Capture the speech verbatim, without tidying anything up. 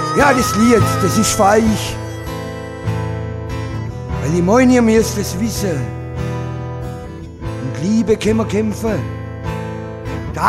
Ja, das Lied, das ist für euch. Weil ich meine, ihr müsst es wissen. Und Liebe können wir kämpfen.